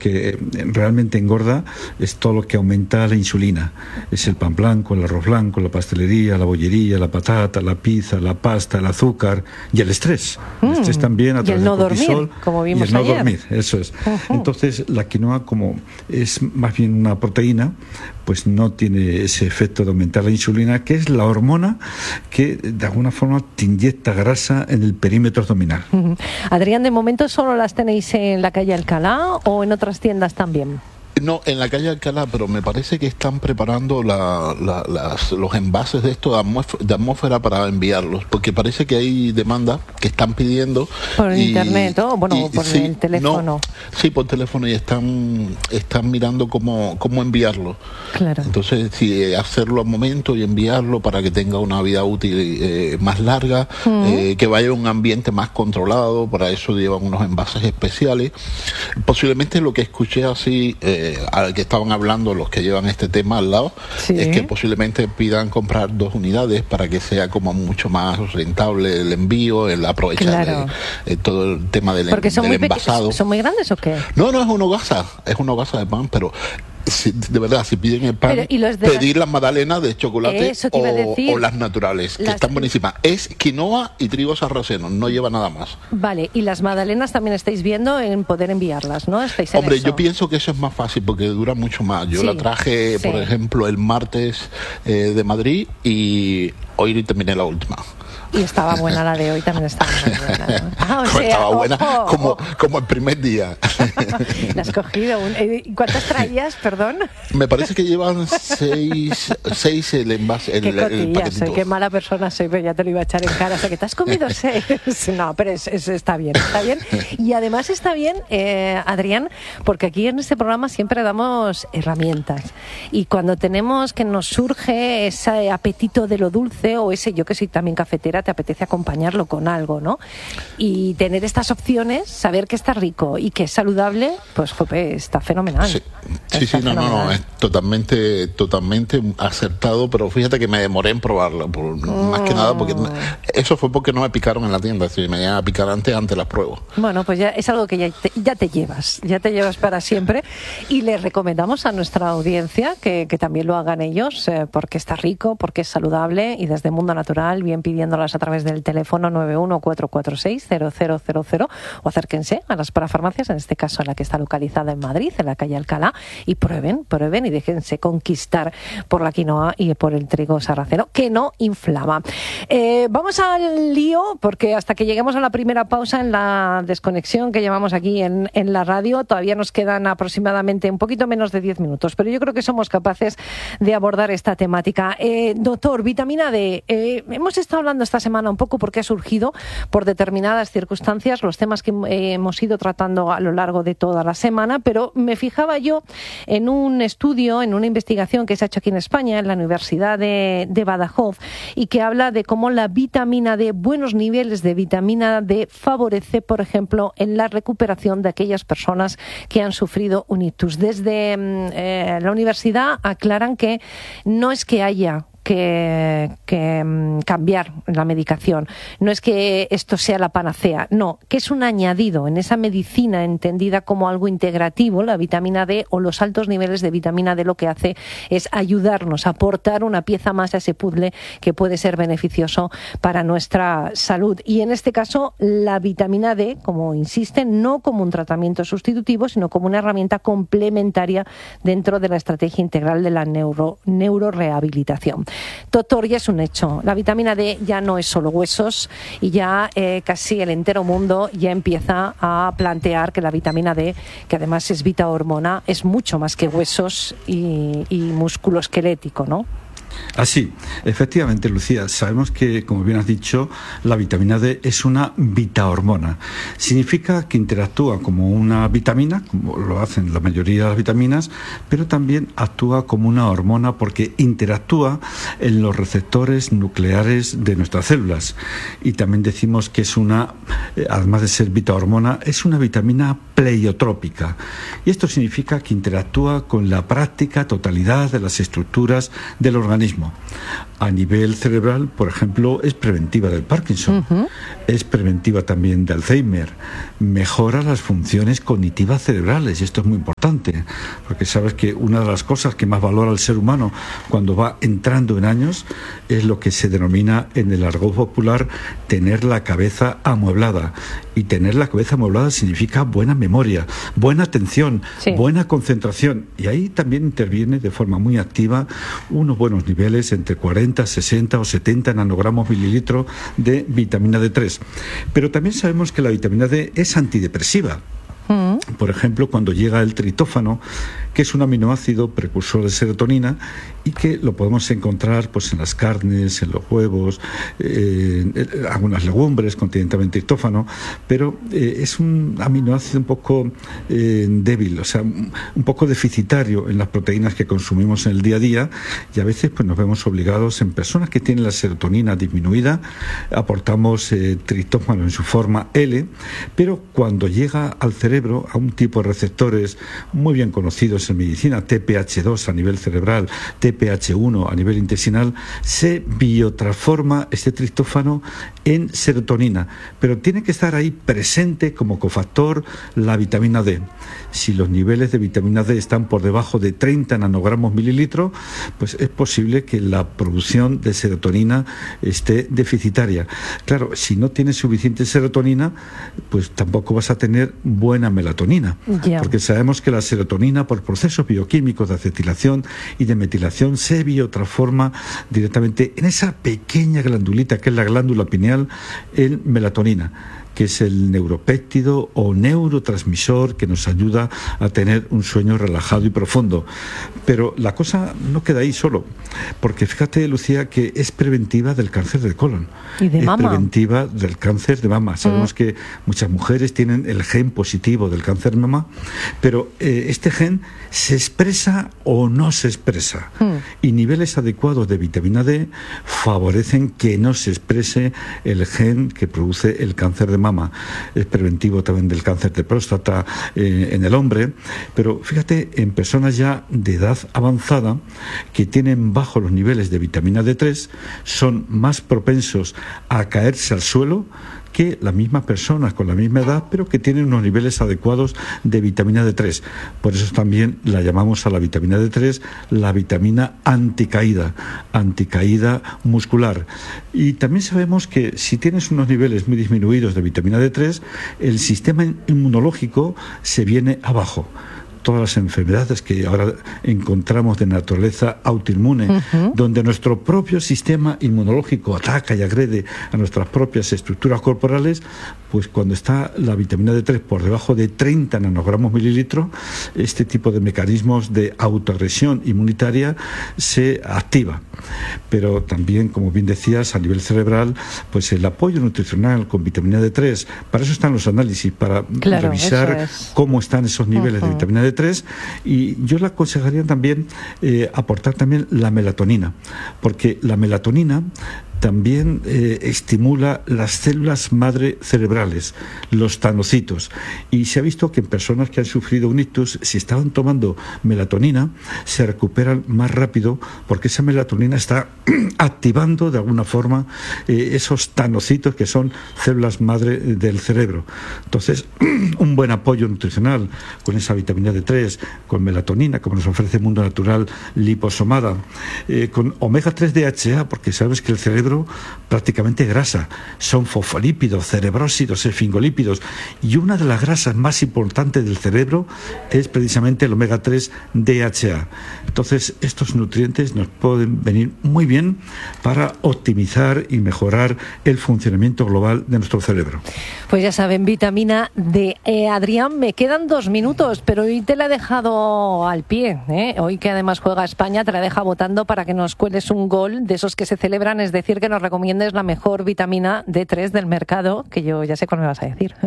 que realmente engorda es todo lo que aumenta la insulina. Es el pan blanco, el arroz blanco, la pastelería, la bollería, la patata, la pizza, la pasta, el azúcar y el estrés. El estrés también a través del cortisol. Dormir, como vimos y el no ayer. dormir, eso es. Entonces, la quinoa, como es más bien una proteína, pues no tiene ese efecto de aumentar la insulina, que es la hormona que de alguna forma te inyecta grasa en el perímetro abdominal. Adrián, de momento solo las tenéis en la calle Alcalá o en otras tiendas también. No, en la calle Alcalá, pero me parece que están preparando los envases de esto de atmósfera para enviarlos, porque parece que hay demanda que están pidiendo. Por internet, ¿no? Bueno, por sí, el teléfono. No, sí, por teléfono, y están mirando cómo enviarlo. Claro. Entonces, sí, hacerlo al momento y enviarlo para que tenga una vida útil más larga, que vaya a un ambiente más controlado. Para eso llevan unos envases especiales. Posiblemente lo que escuché así, al que estaban hablando los que llevan este tema al lado, sí, es que posiblemente pidan comprar 2 unidades para que sea como mucho más rentable el envío, el aprovechar todo el tema del envasado. ¿Son muy grandes o qué? No, es una hogaza de pan, pero de verdad, si piden el pan, pedir las magdalenas de chocolate o las naturales, que están buenísimas. Es quinoa y trigo sarraceno, no lleva nada más. Vale, y las magdalenas también estáis viendo en poder enviarlas, ¿no? ¿Estáis en Hombre, eso? yo pienso que eso es más fácil porque dura mucho más. Yo la traje, por ejemplo, el martes de Madrid y hoy terminé la última. Y estaba buena la de hoy, también estaba muy buena, ¿no? Estaba buena como el primer día. La has cogido. ¿Cuántas traías, perdón? Me parece que llevan 6 el envase, el paquetito. Qué mala persona soy, pero ya te lo iba a echar en cara. O sea, que te has comido 6. No, pero está bien, está bien. Y además está bien, Adrián, porque aquí en este programa siempre damos herramientas. Y cuando tenemos que nos surge ese apetito de lo dulce, o ese, yo que soy también cafetera, te apetece acompañarlo con algo, ¿no? Y tener estas opciones, saber que está rico y que es saludable, pues jope, está fenomenal. Sí, no, es totalmente acertado, pero fíjate que me demoré en probarlo, más que nada porque eso fue porque no me picaron en la tienda, si me iban a picar antes las pruebo. Bueno, pues ya es algo que ya te llevas para siempre, y les recomendamos a nuestra audiencia que también lo hagan ellos, porque está rico, porque es saludable, y desde Mundo Natural, bien pidiéndolas a través del teléfono 914460000, o acérquense a las parafarmacias, en este caso a la que está localizada en Madrid, en la calle Alcalá, y prueben y déjense conquistar por la quinoa y por el trigo sarraceno, que no inflama. Vamos al lío, porque hasta que lleguemos a la primera pausa en la desconexión que llevamos aquí en la radio, todavía nos quedan aproximadamente un poquito menos de 10 minutos, pero yo creo que somos capaces de abordar esta temática. Doctor, vitamina D, hemos estado hablando esta semana un poco porque ha surgido por determinadas circunstancias los temas que hemos ido tratando a lo largo de toda la semana, pero me fijaba yo en un estudio, en una investigación que se ha hecho aquí en España, en la Universidad de Badajoz, y que habla de cómo la vitamina D, buenos niveles de vitamina D, favorece, por ejemplo, en la recuperación de aquellas personas que han sufrido un ictus. Desde la universidad aclaran que no es que haya que cambiar la medicación, no es que esto sea la panacea, no, que es un añadido en esa medicina entendida como algo integrativo. La vitamina D o los altos niveles de vitamina D lo que hace es ayudarnos a aportar una pieza más a ese puzzle que puede ser beneficioso para nuestra salud. Y en este caso, la vitamina D, como insisten, no como un tratamiento sustitutivo, sino como una herramienta complementaria dentro de la estrategia integral de la neurorehabilitación. Doctor, ya es un hecho. La vitamina D ya no es solo huesos, y ya casi el entero mundo ya empieza a plantear que la vitamina D, que además es vitahormona, es mucho más que huesos y músculo esquelético, ¿no? Así, efectivamente, Lucía, sabemos que, como bien has dicho, la vitamina D es una vitahormona. Significa que interactúa como una vitamina, como lo hacen la mayoría de las vitaminas, pero también actúa como una hormona porque interactúa en los receptores nucleares de nuestras células. Y también decimos que es además de ser vitahormona, es una vitamina pleiotrópica. Y esto significa que interactúa con la práctica totalidad de las estructuras del organismo. a nivel cerebral, por ejemplo, es preventiva del Parkinson, es preventiva también de Alzheimer, mejora las funciones cognitivas cerebrales, y esto es muy importante, porque sabes que una de las cosas que más valora el ser humano cuando va entrando en años es lo que se denomina en el argot popular tener la cabeza amueblada. Y tener la cabeza amueblada significa buena memoria, buena atención, buena concentración. Y ahí también interviene de forma muy activa unos buenos niveles entre 40, 60 o 70 nanogramos mililitro de vitamina D3. Pero también sabemos que la vitamina D es antidepresiva. Por ejemplo, cuando llega el triptófano, que es un aminoácido precursor de serotonina y que lo podemos encontrar pues en las carnes, en los huevos, en algunas legumbres contienen también triptófano, pero es un aminoácido un poco débil, o sea, un poco deficitario en las proteínas que consumimos en el día a día, y a veces pues nos vemos obligados, en personas que tienen la serotonina disminuida, aportamos triptófano en su forma L, pero cuando llega al cerebro a un tipo de receptores muy bien conocidos en medicina, TPH2 a nivel cerebral, TPH1 a nivel intestinal, se biotransforma este triptófano en serotonina, pero tiene que estar ahí presente como cofactor la vitamina D. Si los niveles de vitamina D están por debajo de 30 nanogramos mililitro, pues es posible que la producción de serotonina esté deficitaria. Claro, si no tienes suficiente serotonina, pues tampoco vas a tener buena melatonina, porque sabemos que la serotonina, por procesos bioquímicos de acetilación y de metilación, se biotransforma directamente en esa pequeña glandulita que es la glándula pineal en melatonina, que es el neuropéptido o neurotransmisor que nos ayuda a tener un sueño relajado y profundo. Pero la cosa no queda ahí solo, porque fíjate, Lucía, que es preventiva del cáncer de colon. ¿Y de mama? Es preventiva del cáncer de mama. Sabemos que muchas mujeres tienen el gen positivo del cáncer de mama, pero este gen se expresa o no se expresa. Y niveles adecuados de vitamina D favorecen que no se exprese el gen que produce el cáncer de mama. Es preventivo también del cáncer de próstata en el hombre, pero fíjate, en personas ya de edad avanzada que tienen bajos los niveles de vitamina D3 son más propensos a caerse al suelo que las mismas personas con la misma edad, pero que tienen unos niveles adecuados de vitamina D3. Por eso también la llamamos a la vitamina D3 la vitamina anticaída muscular. Y también sabemos que si tienes unos niveles muy disminuidos de vitamina D3, el sistema inmunológico se viene abajo. Todas las enfermedades que ahora encontramos de naturaleza autoinmune, donde nuestro propio sistema inmunológico ataca y agrede a nuestras propias estructuras corporales, pues cuando está la vitamina D3 por debajo de 30 nanogramos mililitro, este tipo de mecanismos de autoagresión inmunitaria se activa. Pero también, como bien decías, a nivel cerebral, pues el apoyo nutricional con vitamina D3, para eso están los análisis, para revisar cómo están esos niveles de vitamina D3, y yo le aconsejaría también aportar también la melatonina, porque la melatonina también estimula las células madre cerebrales, los tanocitos, y se ha visto que en personas que han sufrido un ictus, si estaban tomando melatonina, se recuperan más rápido, porque esa melatonina está activando de alguna forma esos tanocitos que son células madre del cerebro. Entonces, un buen apoyo nutricional con esa vitamina D3, con melatonina, como nos ofrece Mundo Natural Liposomada, con omega 3 DHA, porque sabes que el cerebro prácticamente grasa, son fosfolípidos, cerebrósidos, esfingolípidos, y una de las grasas más importantes del cerebro es precisamente el omega 3 DHA. Entonces, estos nutrientes nos pueden venir muy bien para optimizar y mejorar el funcionamiento global de nuestro cerebro. Pues ya saben, vitamina D. Adrián, me quedan 2 minutos, pero hoy te la he dejado al pie, ¿eh? Hoy que además juega España, te la deja votando para que nos cueles un gol de esos que se celebran, es decir, que nos recomiendes la mejor vitamina D3 del mercado, que yo ya sé cuál me vas a decir.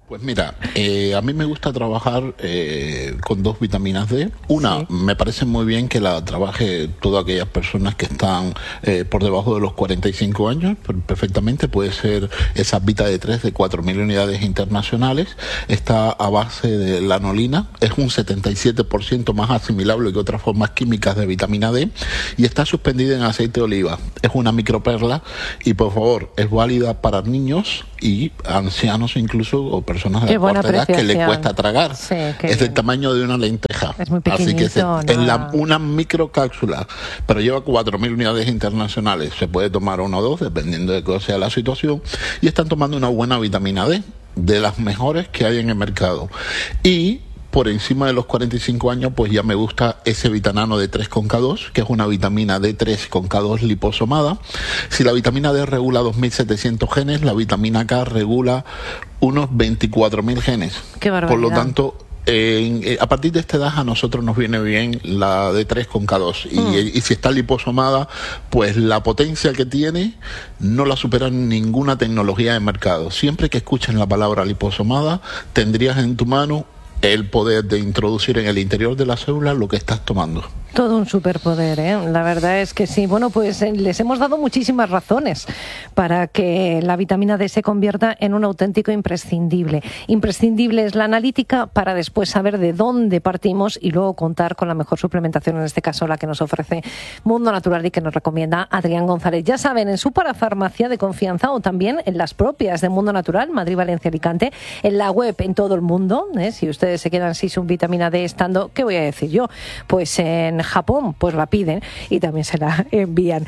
Pues mira, a mí me gusta trabajar con 2 vitaminas D. Una, me parece muy bien que la trabaje todas aquellas personas que están por debajo de los 45 años, perfectamente. Puede ser esa Vita D3 de 4.000 unidades internacionales. Está a base de lanolina, es un 77% más asimilable que otras formas químicas de vitamina D, y está suspendida en aceite de oliva. Es una microperla y, por favor, es válida para niños y ancianos incluso, o personas de corta edad que le cuesta tragar. Sí, es del tamaño de una lenteja. Es muy pequeñito. Así que es una microcápsula, pero lleva 4.000 unidades internacionales. Se puede tomar 1 o 2, dependiendo de cuál sea la situación. Y están tomando una buena vitamina D, de las mejores que hay en el mercado. Y por encima de los 45 años, pues ya me gusta ese Vitanano D3 con K2, que es una vitamina D3 con K2 liposomada. Si la vitamina D regula 2.700 genes, la vitamina K regula unos 24.000 genes. ¡Qué barbaridad! Por lo tanto, a partir de esta edad a nosotros nos viene bien la D3 con K2 y si está liposomada, pues la potencia que tiene no la supera ninguna tecnología de mercado. Siempre que escuchen la palabra liposomada, tendrías en tu mano el poder de introducir en el interior de la célula lo que estás tomando. Todo un superpoder, ¿eh? La verdad es que sí. Bueno, pues les hemos dado muchísimas razones para que la vitamina D se convierta en un auténtico imprescindible. Imprescindible es la analítica para después saber de dónde partimos y luego contar con la mejor suplementación, en este caso la que nos ofrece Mundo Natural y que nos recomienda Adrián González. Ya saben, en su parafarmacia de confianza o también en las propias de Mundo Natural, Madrid, Valencia, Alicante, en la web en todo el mundo, ¿eh? Si ustedes se quedan sin su vitamina D estando, ¿qué voy a decir yo? Pues en Japón, pues la piden y también se la envían.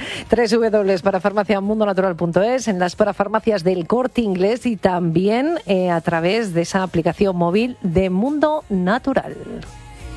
www.parafarmaciamundonatural.es, en las parafarmacias del Corte Inglés y también a través de esa aplicación móvil de Mundo Natural.